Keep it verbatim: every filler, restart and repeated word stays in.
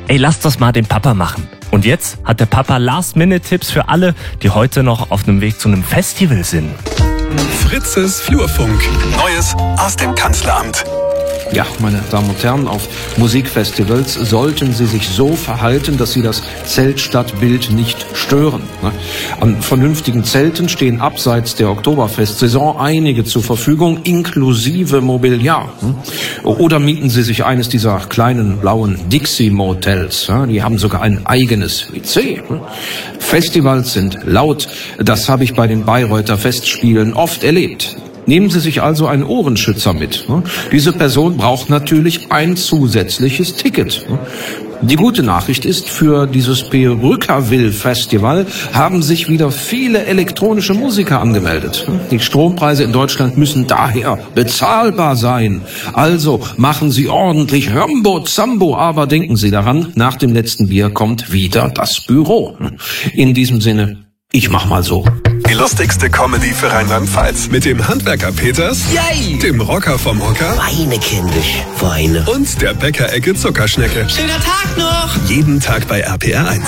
ey, lass das mal den Papa machen. Und jetzt hat der Papa Last-Minute-Tipps für alle, die heute noch auf dem Weg zu einem Festival sind. Fritzes Flurfunk. Neues aus dem Kanzleramt. Ja, meine Damen und Herren, auf Musikfestivals sollten Sie sich so verhalten, dass Sie das Zeltstadtbild nicht stören. An vernünftigen Zelten stehen abseits der Oktoberfestsaison einige zur Verfügung, inklusive Mobiliar. Oder mieten Sie sich eines dieser kleinen blauen Dixie-Motels. Die haben sogar ein eigenes W C. Festivals sind laut. Das habe ich bei den Bayreuther Festspielen oft erlebt. Nehmen Sie sich also einen Ohrenschützer mit. Diese Person braucht natürlich ein zusätzliches Ticket. Die gute Nachricht ist, für dieses Perückerville-Festival haben sich wieder viele elektronische Musiker angemeldet. Die Strompreise in Deutschland müssen daher bezahlbar sein. Also machen Sie ordentlich Rambo Zambo, aber denken Sie daran, nach dem letzten Bier kommt wieder das Büro. In diesem Sinne, ich mach mal so. Die lustigste Comedy für Rheinland-Pfalz. Mit dem Handwerker Peters, Yay! dem Rocker vom Hocker Weine, kindisch, Weine. und der Bäckerecke Zuckerschnecke. Schöner Tag noch! Jeden Tag bei R P R eins.